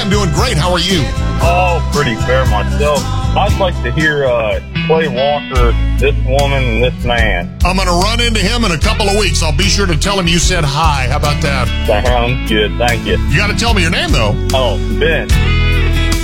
I'm doing great. How are you? Oh, pretty fair myself. I'd like to hear Clay Walker, This Woman and This Man. I'm going to run into him in a couple of weeks. I'll be sure to tell him you said hi. How about that? Sounds good. Thank you. You got to tell me your name, though. Oh, Ben.